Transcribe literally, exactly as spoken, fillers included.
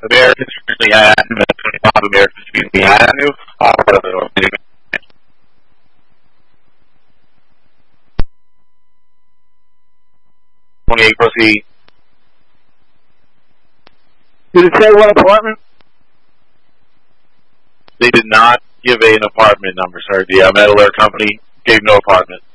Americans Street Avenue, American Street Avenue, uh, twenty-eight, proceed. Did it say what apartment? They did not give an apartment number, sir. The uh, metal air company gave no apartment.